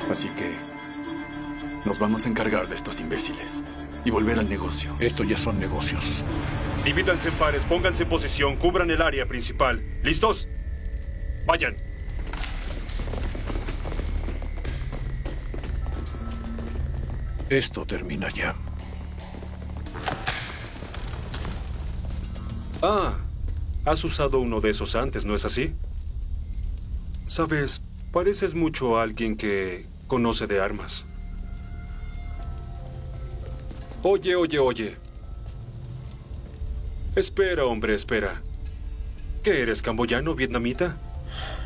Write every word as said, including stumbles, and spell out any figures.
Así que nos vamos a encargar de estos imbéciles y volver al negocio. Esto ya son negocios. Divídanse en pares, pónganse en posición, cubran el área principal. ¿Listos? Vayan. Esto termina ya. Ah, has usado uno de esos antes, ¿no es así? Sabes, pareces mucho a alguien que conoce de armas. Oye, oye, oye. Espera, hombre, espera. ¿Qué eres, camboyano, vietnamita?